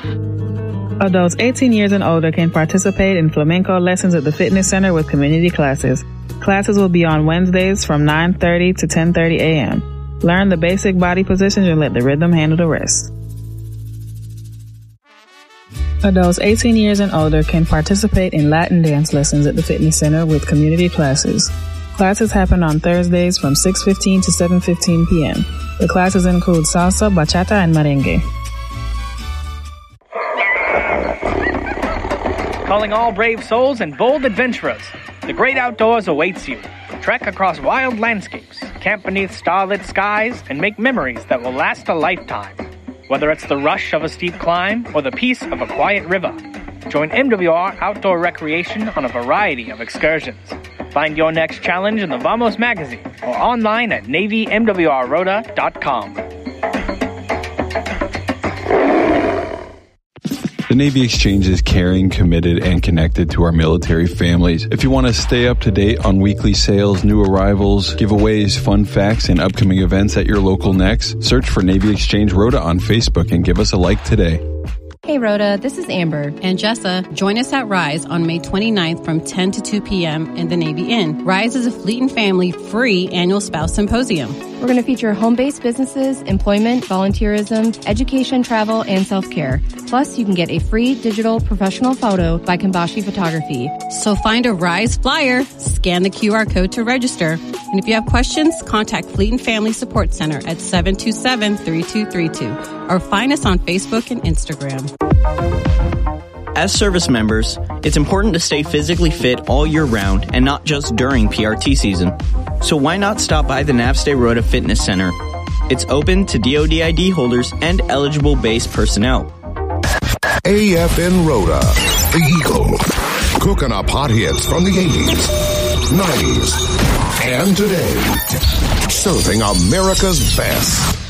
Adults 18 years and older can participate in flamenco lessons at the fitness center with community classes. Classes will be on Wednesdays from 9:30 to 10:30 a.m. Learn the basic body positions and let the rhythm handle the rest. Adults 18 years and older can participate in Latin dance lessons at the fitness center with community classes. Classes happen on Thursdays from 6:15 to 7:15 p.m. The classes include salsa, bachata, and merengue. Calling all brave souls and bold adventurers. The great outdoors awaits you. Trek across wild landscapes, camp beneath starlit skies, and make memories that will last a lifetime. Whether it's the rush of a steep climb or the peace of a quiet river, join MWR Outdoor Recreation on a variety of excursions. Find your next challenge in the Vamos magazine or online at NavyMWRRota.com. The Navy Exchange is caring, committed, and connected to our military families. If you want to stay up to date on weekly sales, new arrivals, giveaways, fun facts, and upcoming events at your local NEX, search for Navy Exchange Rota on Facebook and give us a like today. Hey Rhoda, this is Amber and Jessa. Join us at Rise on May 29th from 10 to 2 p.m. in the Navy Inn. Rise is a fleet and family free annual spouse symposium. We're going to feature home-based businesses, employment, volunteerism, education, travel, and self-care. Plus, you can get a free digital professional photo by Kambashi Photography. So find a Rise flyer, scan the QR code to register. And if you have questions, contact Fleet and Family Support Center at 727-3232 or find us on Facebook and Instagram. As service members, it's important to stay physically fit all year round and not just during PRT season. So why not stop by the Navstay Rota Fitness Center? It's open to DoD ID holders and eligible base personnel. AFN Rota, the Eagle, cooking up hot hits from the 80s, 90s, and today, serving America's best.